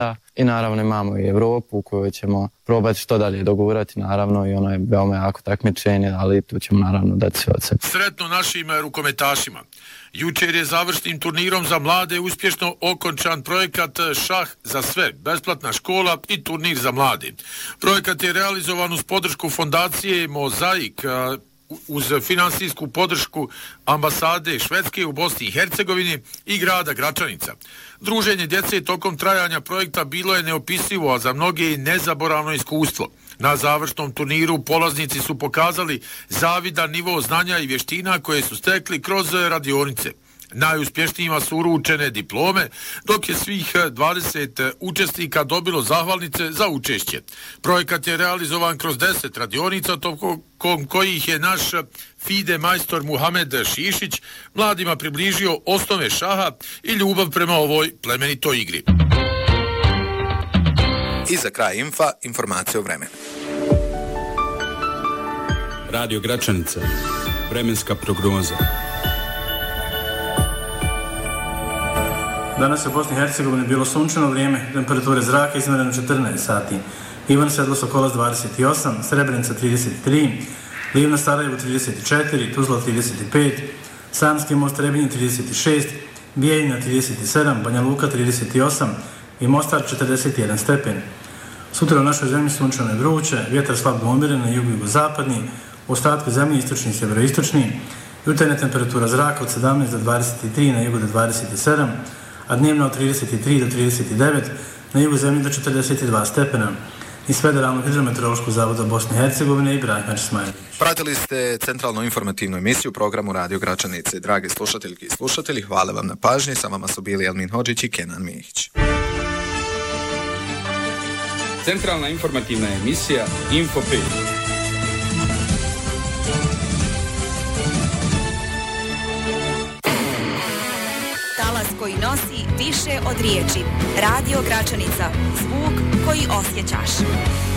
I naravno imamo i Evropu u kojoj ćemo probati što dalje dogurati, naravno, i ono je veoma jako takmičenje, ali tu ćemo naravno dati sve od sebe. Sretno našim rukometašima. Jučer je završnim turnirom za mlade uspješno okončan projekat Šah za sve, besplatna škola i turnir za mlade. Projekat je realizovan uz podršku fondacije Mozaik, uz finansijsku podršku ambasade Švedske u Bosni i Hercegovini i grada Gračanica. Druženje djece tokom trajanja projekta bilo je neopisivo, a za mnoge i nezaboravno iskustvo. Na završnom turniru polaznici su pokazali zavidan nivo znanja i vještina koje su stekli kroz radionice. Najuspješnijima su uručene diplome, dok je svih 20 učesnika dobilo zahvalnice za učešće. Projekat je realizovan kroz 10 radionica, tokom kojih je naš FIDE majstor Muhamed Šišić mladima približio osnove šaha i ljubav prema ovoj plemenitoj igri. I za kraj informacije o vremenu. Radio Gračanica, vremenska prognoza. Danas je u Bosni i Hercegovini bilo sunčano vrijeme, temperature zraka izmjerene 14 sati. Ivan Sedlo Sokolac 28, Srebrenica 33, Livna Sarajevo 34, Tuzla 35, Sanski most Trebinje 36, Bijeljina 37, Banja Luka 38 i Mostar 41 stepen. Sutra u našoj zemlji sunčano i vruće, vjetar slab do umiren na jugu i jugozapadni, u ostatku zemlji istočni i sjeveroistočni, jutarnja temperatura zraka od 17 do 23, na jugu do 27, a dnevno od 33 do 39, na jugu zemlje do 42 stepena. Iz Federalnog hidrometeorološkog zavoda Bosne i Hercegovine i Brajka Smajlović. Pratili ste centralnu informativnu emisiju programu Radio Gračanice. Dragi slušateljki i slušatelji, hvala vam na pažnji. Sa vama su bili Elmin Hodžić i Kenan Mihić. Centralna informativna emisija Info 5. Koji nosi više od riječi. Radio Gračanica. Zvuk koji osjećaš.